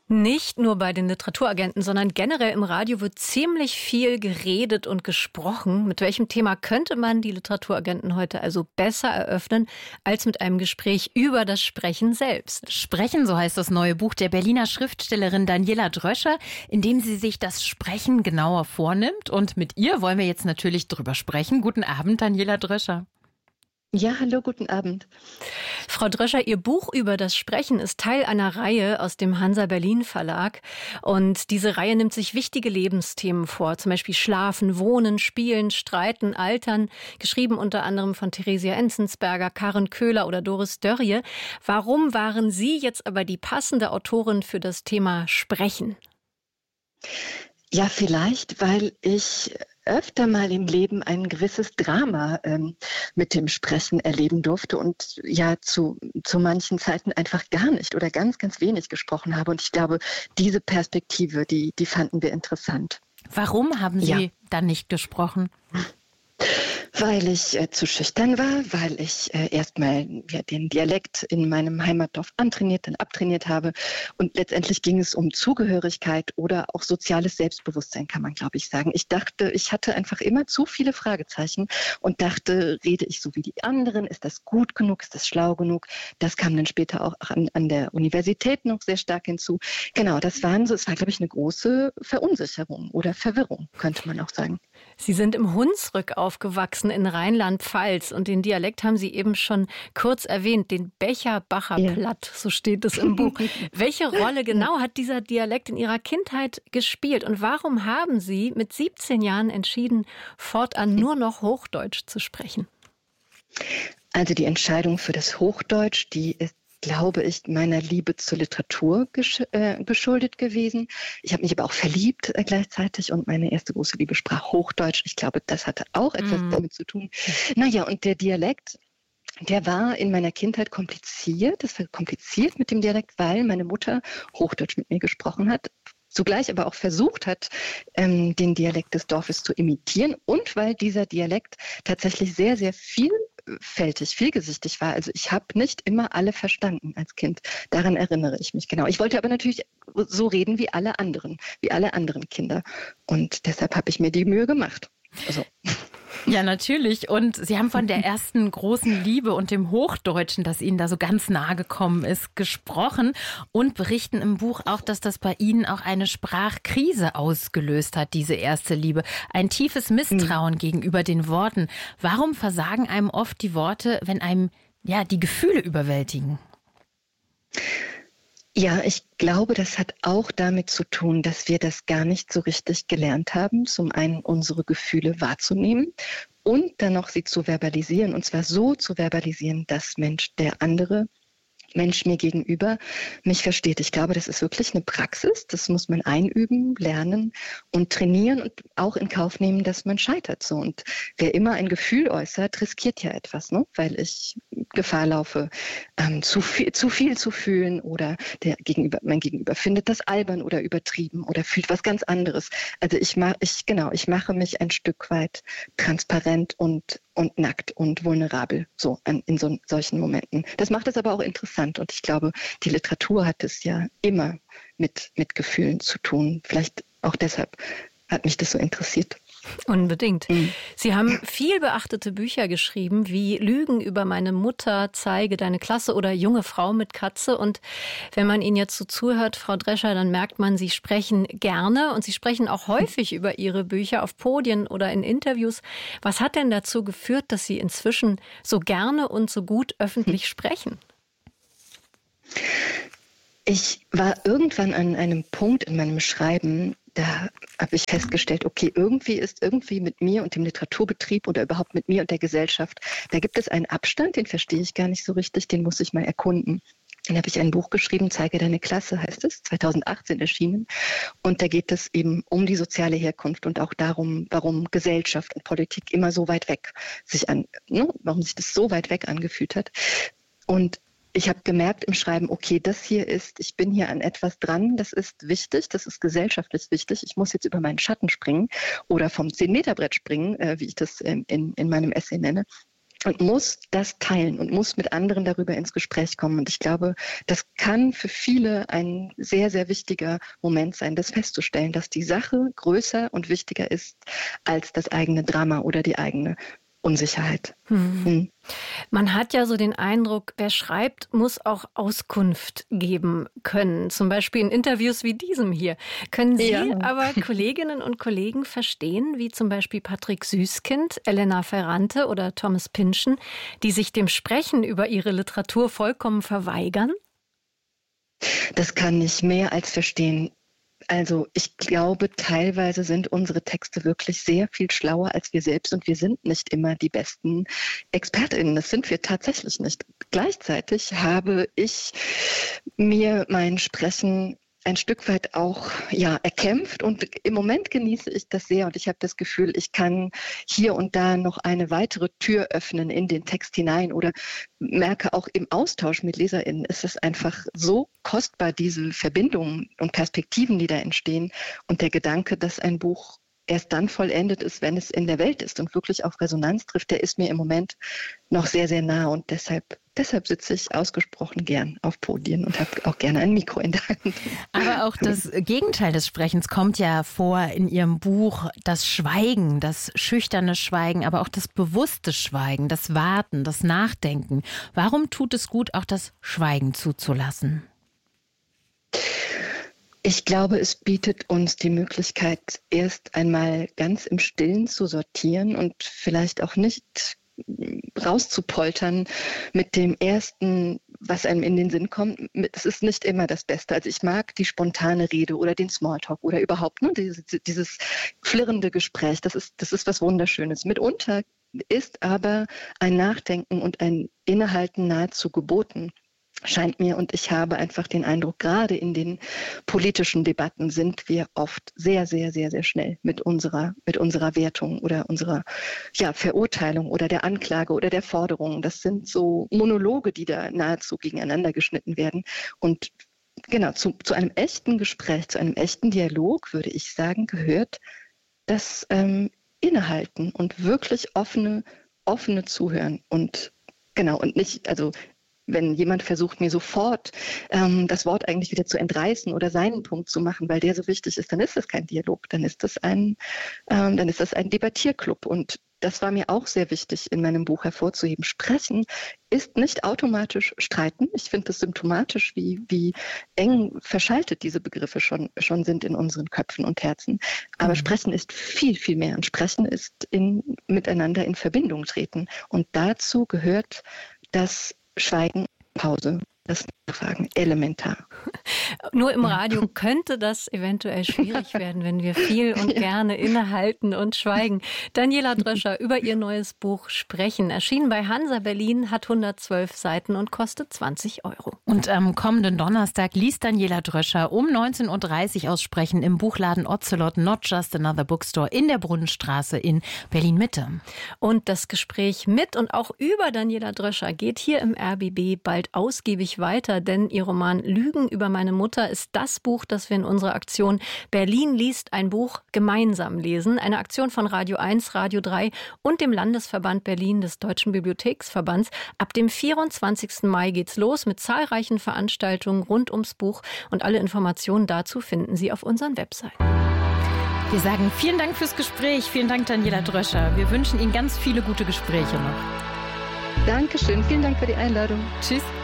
Nicht nur bei den Literaturagenten, sondern generell im Radio wird ziemlich viel geredet und gesprochen. Mit welchem Thema könnte man die Literaturagenten heute also besser eröffnen, als mit einem Gespräch über das Sprechen selbst? Sprechen, so heißt das neue Buch der Berliner Schriftstellerin Daniela Dröscher, in dem sie sich das Sprechen genauer vornimmt. Und mit ihr wollen wir jetzt natürlich drüber sprechen. Guten Abend, Daniela Dröscher. Ja, hallo, guten Abend. Frau Dröscher, Ihr Buch über das Sprechen ist Teil einer Reihe aus dem Hansa Berlin Verlag. Und diese Reihe nimmt sich wichtige Lebensthemen vor, zum Beispiel Schlafen, Wohnen, Spielen, Streiten, Altern, geschrieben unter anderem von Theresia Enzensberger, Karen Köhler oder Doris Dörrie. Warum waren Sie jetzt aber die passende Autorin für das Thema Sprechen? Ja, vielleicht, weil ich öfter mal im Leben ein gewisses Drama mit dem Sprechen erleben durfte und ja zu manchen Zeiten einfach gar nicht oder ganz, ganz wenig gesprochen habe. Und ich glaube, diese Perspektive, die fanden wir interessant. Warum haben Sie dann nicht gesprochen? Weil ich zu schüchtern war, weil ich erstmal den Dialekt in meinem Heimatdorf antrainiert, dann abtrainiert habe. Und letztendlich ging es um Zugehörigkeit oder auch soziales Selbstbewusstsein, kann man, glaube ich, sagen. Ich dachte, ich hatte einfach immer zu viele Fragezeichen und dachte, rede ich so wie die anderen? Ist das gut genug? Ist das schlau genug? Das kam dann später auch an der Universität noch sehr stark hinzu. Genau, es war, glaube ich, eine große Verunsicherung oder Verwirrung, könnte man auch sagen. Sie sind im Hunsrück aufgewachsen in Rheinland-Pfalz und den Dialekt haben Sie eben schon kurz erwähnt, den Becherbacher Platt, so steht es im Buch. Welche Rolle genau hat dieser Dialekt in Ihrer Kindheit gespielt und warum haben Sie mit 17 Jahren entschieden, fortan nur noch Hochdeutsch zu sprechen? Also die Entscheidung für das Hochdeutsch, die ist, glaube ich, meiner Liebe zur Literatur geschuldet gewesen. Ich habe mich aber auch verliebt gleichzeitig und meine erste große Liebe sprach Hochdeutsch. Ich glaube, das hatte auch etwas damit zu tun. Naja, und der Dialekt, der war in meiner Kindheit kompliziert. Das war kompliziert mit dem Dialekt, weil meine Mutter Hochdeutsch mit mir gesprochen hat. Zugleich aber auch versucht hat, den Dialekt des Dorfes zu imitieren und weil dieser Dialekt tatsächlich sehr, sehr vielgesichtig war. Also ich habe nicht immer alle verstanden als Kind. Daran erinnere ich mich genau. Ich wollte aber natürlich so reden wie alle anderen Kinder. Und deshalb habe ich mir die Mühe gemacht. Also. Ja, natürlich. Und Sie haben von der ersten großen Liebe und dem Hochdeutschen, das Ihnen da so ganz nahe gekommen ist, gesprochen und berichten im Buch auch, dass das bei Ihnen auch eine Sprachkrise ausgelöst hat, diese erste Liebe. Ein tiefes Misstrauen gegenüber den Worten. Warum versagen einem oft die Worte, wenn einem die Gefühle überwältigen? Ja, ich glaube, das hat auch damit zu tun, dass wir das gar nicht so richtig gelernt haben, zum einen unsere Gefühle wahrzunehmen und dann noch sie zu verbalisieren, und zwar so zu verbalisieren, dass der andere Mensch mir gegenüber mich versteht. Ich glaube, das ist wirklich eine Praxis, das muss man einüben, lernen und trainieren und auch in Kauf nehmen, dass man scheitert. So. Und wer immer ein Gefühl äußert, riskiert ja etwas, ne? Weil ich Gefahr laufe, zu viel zu fühlen oder mein Gegenüber findet das albern oder übertrieben oder fühlt was ganz anderes. Also ich mache mich ein Stück weit transparent und nackt und vulnerabel so in solchen Momenten. Das macht es aber auch interessant und ich glaube, die Literatur hat es ja immer mit Gefühlen zu tun. Vielleicht auch deshalb hat mich das so interessiert. Unbedingt. Sie haben viel beachtete Bücher geschrieben, wie Lügen über meine Mutter, Zeige deine Klasse oder Junge Frau mit Katze. Und wenn man Ihnen jetzt so zuhört, Frau Dröscher, dann merkt man, Sie sprechen gerne und Sie sprechen auch häufig über Ihre Bücher auf Podien oder in Interviews. Was hat denn dazu geführt, dass Sie inzwischen so gerne und so gut öffentlich sprechen? Ich war irgendwann an einem Punkt in meinem Schreiben, da habe ich festgestellt, okay, irgendwie mit mir und dem Literaturbetrieb oder überhaupt mit mir und der Gesellschaft, da gibt es einen Abstand, den verstehe ich gar nicht so richtig, den muss ich mal erkunden. Dann habe ich ein Buch geschrieben, Zeige deine Klasse heißt es, 2018 erschienen. Und da geht es eben um die soziale Herkunft und auch darum, warum Gesellschaft und Politik immer so weit weg warum sich das so weit weg angefühlt hat. Und ich habe gemerkt im Schreiben, okay, ich bin hier an etwas dran, das ist wichtig, das ist gesellschaftlich wichtig. Ich muss jetzt über meinen Schatten springen oder vom 10-Meter-Brett springen, wie ich das in meinem Essay nenne. und muss das teilen und muss mit anderen darüber ins Gespräch kommen. Und ich glaube, das kann für viele ein sehr, sehr wichtiger Moment sein, das festzustellen, dass die Sache größer und wichtiger ist als das eigene Drama oder die eigene Unsicherheit. Man hat ja so den Eindruck, wer schreibt, muss auch Auskunft geben können. Zum Beispiel in Interviews wie diesem hier. Können Sie aber Kolleginnen und Kollegen verstehen, wie zum Beispiel Patrick Süßkind, Elena Ferrante oder Thomas Pynchon, die sich dem Sprechen über ihre Literatur vollkommen verweigern? Das kann ich mehr als verstehen. Also ich glaube, teilweise sind unsere Texte wirklich sehr viel schlauer als wir selbst und wir sind nicht immer die besten ExpertInnen. Das sind wir tatsächlich nicht. Gleichzeitig habe ich mir mein Sprechen ein Stück weit auch erkämpft und im Moment genieße ich das sehr und ich habe das Gefühl, ich kann hier und da noch eine weitere Tür öffnen in den Text hinein oder merke auch im Austausch mit LeserInnen ist es einfach so kostbar, diese Verbindungen und Perspektiven, die da entstehen und der Gedanke, dass ein Buch erst dann vollendet ist, wenn es in der Welt ist und wirklich auf Resonanz trifft, der ist mir im Moment noch sehr, sehr nah und deshalb sitze ich ausgesprochen gern auf Podien und habe auch gerne ein Mikro in der Hand. Aber auch das Gegenteil des Sprechens kommt ja vor in Ihrem Buch, das Schweigen, das schüchterne Schweigen, aber auch das bewusste Schweigen, das Warten, das Nachdenken. Warum tut es gut, auch das Schweigen zuzulassen? Ich glaube, es bietet uns die Möglichkeit, erst einmal ganz im Stillen zu sortieren und vielleicht auch nicht rauszupoltern mit dem Ersten, was einem in den Sinn kommt. Es ist nicht immer das Beste. Also ich mag die spontane Rede oder den Smalltalk oder überhaupt dieses flirrende Gespräch. Das ist was Wunderschönes. Mitunter ist aber ein Nachdenken und ein Innehalten nahezu geboten. Scheint mir, und ich habe einfach den Eindruck, gerade in den politischen Debatten sind wir oft sehr, sehr, sehr, sehr schnell mit unserer Wertung oder unserer Verurteilung oder der Anklage oder der Forderung. Das sind so Monologe, die da nahezu gegeneinander geschnitten werden. Und genau, zu einem echten Gespräch, zu einem echten Dialog, würde ich sagen, gehört das Innehalten und wirklich offene Zuhören und genau, und nicht, also wenn jemand versucht, mir sofort das Wort eigentlich wieder zu entreißen oder seinen Punkt zu machen, weil der so wichtig ist, dann ist das kein Dialog, dann ist das ein Debattierclub. Und das war mir auch sehr wichtig, in meinem Buch hervorzuheben. Sprechen ist nicht automatisch streiten. Ich finde es symptomatisch, wie eng verschaltet diese Begriffe schon sind in unseren Köpfen und Herzen. Aber Sprechen ist viel, viel mehr. Und Sprechen ist miteinander in Verbindung treten. Und dazu gehört das Schweigen, Pause, das Nachfragen, elementar. Nur im Radio könnte das eventuell schwierig werden, wenn wir viel und gerne innehalten und schweigen. Daniela Dröscher über ihr neues Buch Sprechen. Erschienen bei Hansa Berlin, hat 112 Seiten und kostet 20 €. Und am kommenden Donnerstag liest Daniela Dröscher um 19.30 Uhr aus Sprechen im Buchladen Ocelot, Not Just Another Bookstore in der Brunnenstraße in Berlin-Mitte. Und das Gespräch mit und auch über Daniela Dröscher geht hier im RBB bald ausgiebig weiter, denn ihr Roman Lügen über meine Mutter ist das Buch, das wir in unserer Aktion Berlin liest ein Buch gemeinsam lesen. Eine Aktion von Radio 1, Radio 3 und dem Landesverband Berlin des Deutschen Bibliotheksverbands. Ab dem 24. Mai geht's los mit zahlreichen Veranstaltungen rund ums Buch und alle Informationen dazu finden Sie auf unseren Webseiten. Wir sagen vielen Dank fürs Gespräch. Vielen Dank, Daniela Dröscher. Wir wünschen Ihnen ganz viele gute Gespräche noch. Dankeschön. Vielen Dank für die Einladung. Tschüss.